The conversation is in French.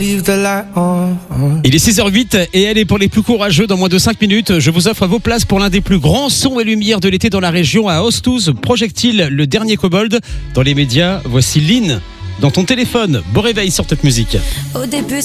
Il est 6h08 et elle est pour les plus courageux. Dans moins de 5 minutes, je vous offre vos places pour l'un des plus grands sons et lumières de l'été dans la région à Ostouze. Projectile, le dernier Kobold. Dans les médias, voici Lynn dans ton téléphone. Beau réveil sur Top Music. Au début